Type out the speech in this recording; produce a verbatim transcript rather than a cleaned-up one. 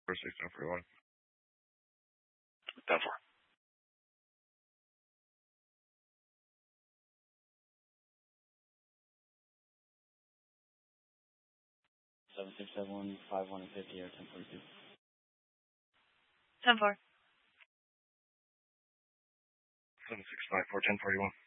four six ten forty one. ten four. Seven six seven one five one fifty or ten forty two. Ten four. Seven six five four ten forty one.